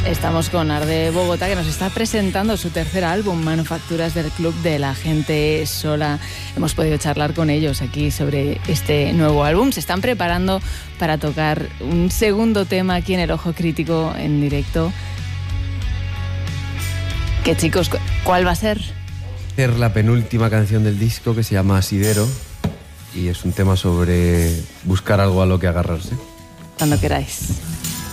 Estamos con Arde Bogotá, que nos está presentando su tercer álbum, Manufacturas del Club de la Gente Sola. Hemos podido charlar con ellos aquí sobre este nuevo álbum. Se están preparando para tocar un segundo tema aquí en El Ojo Crítico en directo. ¿Qué, chicos? ¿Cuál va a ser? Es la penúltima canción del disco, que se llama Asidero, y es un tema sobre buscar algo a lo que agarrarse. Cuando queráis.